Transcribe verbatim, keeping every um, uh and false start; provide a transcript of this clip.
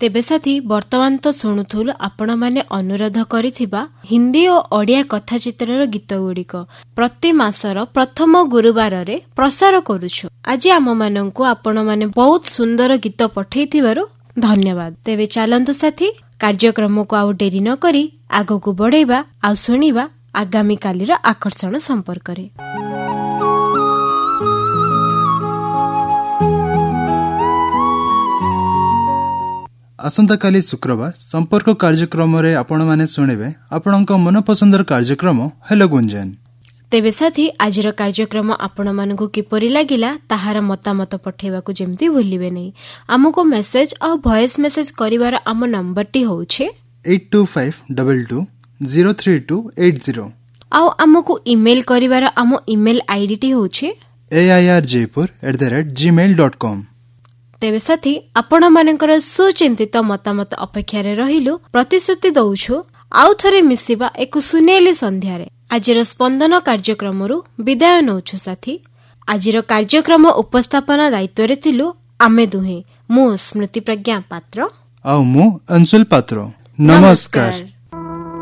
तेबे साथी वर्तमान तो शुणुथुलु आपण माने अनुरोध करिथिबा हिंदी और ओडिया कथाचित्रर गीत गुड़िक प्रति मासर प्रथम गुरुवार रे प्रसार करूछु। आज आम माननकु आपण माने बहुत सुंदर गीत पठेइथिबारु धन्यवाद। तेबे चलंतु साथी कार्यक्रम को आउ डेरी न करी आगकु बढ़ेबा आ सुनिबा आगामी कालीर आकर्षण संपर्क रे। आसंता काली शुक्रवार संपर्क कार्यक्रम रे आपण माने सुनिबे आपणक मनपसंदर कार्यक्रम हेलो गुंजन। तेबे साथी आजिर कार्यक्रम आपण मानकु किपरि लागिला ताहार मतामत पठेबाकू जेमती भूलिबे नै। हमको मेसेज और वॉइस मेसेज करिवार आम नंबरटी होउछे eight to five to to zero three to eight zero. आउ हमको ईमेल करिवार आम email ID T होउछे A I R Jaipur at the rate ji mail dot com. तेबे साथी आपण मानकर सुचिंतित मतामत अपेक्षा रे रहिलु प्रतिश्रुति दउछु आउ थरे मिसिबा एक सुनेली संध्यारे। आजिर स्पंदन कार्यक्रम रु विदाय नउछु साथी। आजिर कार्यक्रम उपस्थापना दायित्व रे थिलु आमे दुहे, मु स्मृति प्रज्ञा पात्र आउ मु अंशुल पात्र। नमस्कार।